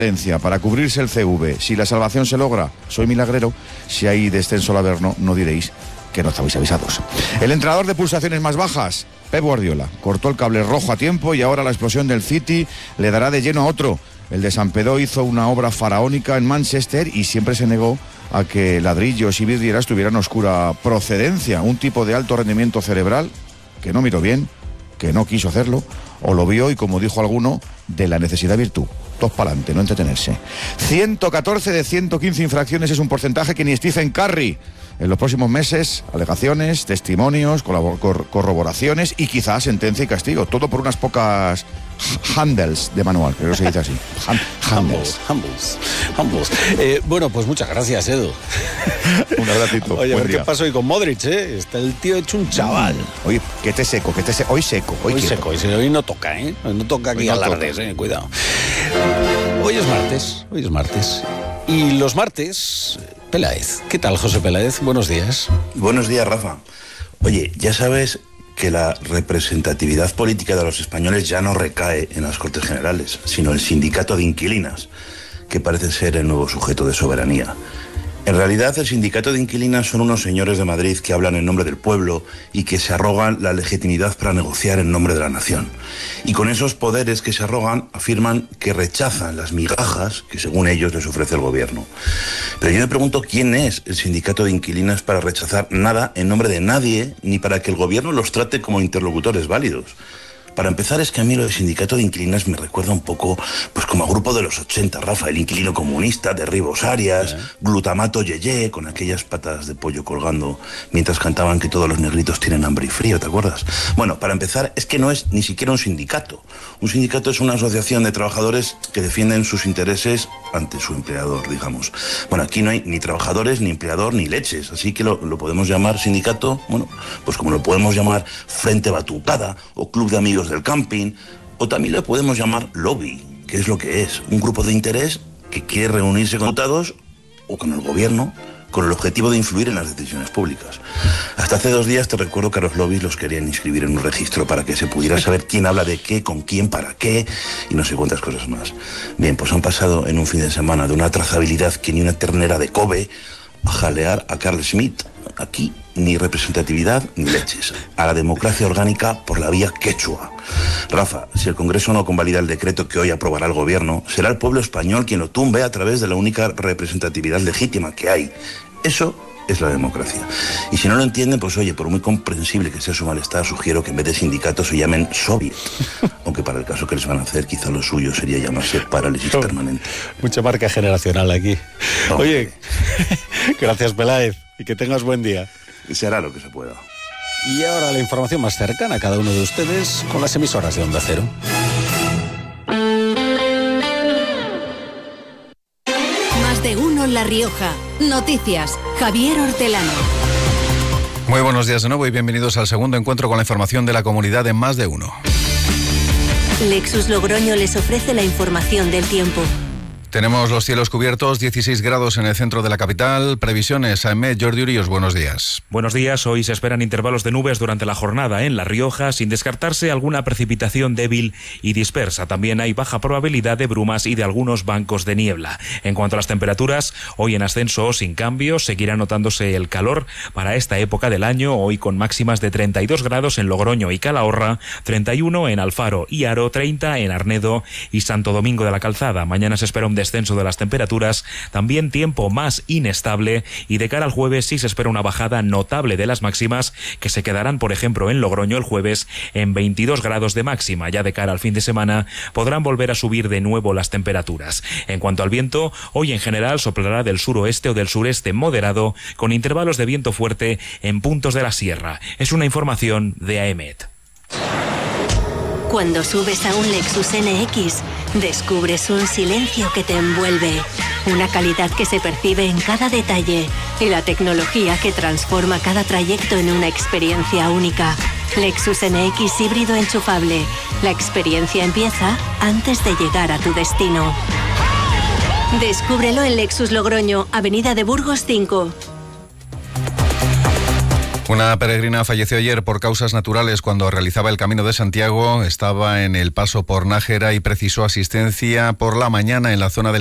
para cubrirse el CV. Si la salvación se logra, soy milagrero. Si hay descenso al Averno, no diréis que no estabais avisados. El entrenador de pulsaciones más bajas, Pep Guardiola, cortó el cable rojo a tiempo y ahora la explosión del City le dará de lleno a otro. El de Sampedó hizo una obra faraónica en Manchester y siempre se negó a que ladrillos y vidrieras tuvieran oscura procedencia. Un tipo de alto rendimiento cerebral que no miró bien, que no quiso hacerlo, o lo vio y, como dijo alguno, de la necesidad virtud. Todos para adelante, no entretenerse. 114 de 115 infracciones es un porcentaje que ni Stephen Curry. En los próximos meses, alegaciones, testimonios, corroboraciones y quizás sentencia y castigo. Todo por unas pocas handles de manual, creo que se dice así. Humbles. Bueno, pues muchas gracias, Edu. Un abracito. Oye, a ver qué pasa hoy con Modric, ¿eh? Está el tío hecho un chaval. Oye, que te seco. Hoy seco. Hoy no toca, ¿eh? No toca aquí alardes, cuidado. Hoy es martes. Y los martes, Peláez. ¿Qué tal, José Peláez? Buenos días. Buenos días, Rafa. Oye, ya sabes que la representatividad política de los españoles ya no recae en las Cortes Generales, sino el sindicato de inquilinas, que parece ser el nuevo sujeto de soberanía. En realidad, el sindicato de inquilinas son unos señores de Madrid que hablan en nombre del pueblo y que se arrogan la legitimidad para negociar en nombre de la nación. Y con esos poderes que se arrogan, afirman que rechazan las migajas que, según ellos, les ofrece el gobierno. Pero yo me pregunto quién es el sindicato de inquilinas para rechazar nada en nombre de nadie, ni para que el gobierno los trate como interlocutores válidos. Para empezar, es que a mí lo del sindicato de inquilinas me recuerda un poco pues como a grupo de los 80, Rafa, el inquilino comunista, Derribos Arias, Glutamato Yeye, con aquellas patas de pollo colgando mientras cantaban que todos los negritos tienen hambre y frío, ¿te acuerdas? Bueno, para empezar, es que no es ni siquiera un sindicato. Un sindicato es una asociación de trabajadores que defienden sus intereses ante su empleador, digamos. Bueno, aquí no hay ni trabajadores, ni empleador, ni leches, así que lo podemos llamar sindicato, bueno, pues como lo podemos llamar Frente Batucada o Club de Amigos del Camping, o también le podemos llamar lobby, que es lo que es, un grupo de interés que quiere reunirse con diputados o con el gobierno con el objetivo de influir en las decisiones públicas. Hasta hace 2 días te recuerdo que a los lobbies los querían inscribir en un registro para que se pudiera saber quién habla de qué, con quién, para qué y no sé cuántas cosas más. Bien, pues han pasado en un fin de semana de una trazabilidad que ni una ternera de Kobe a jalear a Carl Schmitt. Aquí ni representatividad ni leches. A la democracia orgánica por la vía quechua. Rafa, si el Congreso no convalida el decreto que hoy aprobará el gobierno, será el pueblo español quien lo tumbe a través de la única representatividad legítima que hay. Eso es la democracia. Y si no lo entienden, pues oye, por muy comprensible que sea su malestar, sugiero que en vez de sindicatos se llamen soviet. Aunque para el caso que les van a hacer, quizá lo suyo sería llamarse parálisis permanente. Mucha marca generacional aquí. Oye, gracias, Peláez, y que tengas buen día. Se hará lo que se pueda. Y ahora la información más cercana a cada uno de ustedes con las emisoras de Onda Cero. Más de uno en La Rioja. Noticias. Javier Hortelano. Muy buenos días de nuevo y bienvenidos al segundo encuentro con la información de la comunidad en Más de Uno. Lexus Logroño les ofrece la información del tiempo. Tenemos los cielos cubiertos, 16 grados en el centro de la capital. Previsiones, Aemet, Jordi Urios, buenos días. Buenos días, hoy se esperan intervalos de nubes durante la jornada en La Rioja, sin descartarse alguna precipitación débil y dispersa. También hay baja probabilidad de brumas y de algunos bancos de niebla. En cuanto a las temperaturas, hoy en ascenso o sin cambios, seguirá notándose el calor para esta época del año, hoy con máximas de 32 grados en Logroño y Calahorra, 31 en Alfaro y Haro, 30 en Arnedo y Santo Domingo de la Calzada. Mañana se espera un descenso de las temperaturas, también tiempo más inestable y de cara al jueves sí se espera una bajada notable de las máximas que se quedarán, por ejemplo, en Logroño el jueves en 22 grados de máxima. Ya de cara al fin de semana podrán volver a subir de nuevo las temperaturas. En cuanto al viento, hoy en general soplará del suroeste o del sureste moderado con intervalos de viento fuerte en puntos de la sierra. Es una información de Aemet. Cuando subes a un Lexus NX, descubres un silencio que te envuelve, una calidad que se percibe en cada detalle y la tecnología que transforma cada trayecto en una experiencia única. Lexus NX híbrido enchufable. La experiencia empieza antes de llegar a tu destino. Descúbrelo en Lexus Logroño, Avenida de Burgos 5. Una peregrina falleció ayer por causas naturales cuando realizaba el Camino de Santiago. Estaba en el paso por Nájera y precisó asistencia por la mañana en la zona del